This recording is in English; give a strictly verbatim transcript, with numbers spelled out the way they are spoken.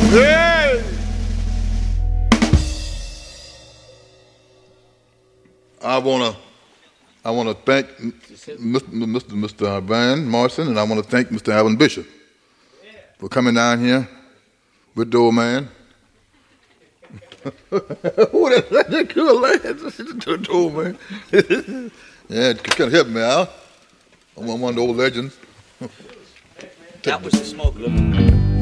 Hey! I wanna, I wanna thank Mister Mister Mister Van Morrison, and I wanna thank Mister Alvin Bishop for coming down here with the old man. Who that? That good lad, the old man. Yeah, can help me out. I'm one of the old legends. That was the smoke.